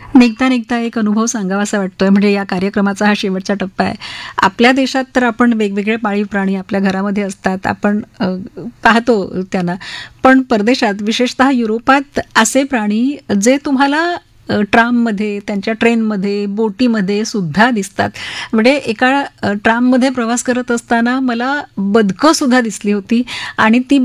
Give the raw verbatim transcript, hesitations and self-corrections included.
निघता निघता एक अनुभव सांगावासा वाटतोय, म्हणजे या कार्यक्रमाचा हा शेवटचा टप्पा आहे. आपल्या देशात तर आपण वेगवेगळे पाळीव प्राणी आपल्या घरामध्ये असतात, आपण अ, पाहतो त्यांना. पण परदेशात, विशेषतः युरोपात, असे प्राणी जे तुम्हाला अ, ट्राममध्ये, त्यांच्या ट्रेनमध्ये, बोटीमध्ये सुद्धा दिसतात. म्हणजे एका अ, ट्राममध्ये प्रवास करत असताना मला बदकं सुद्धा दिसली होती आणि ती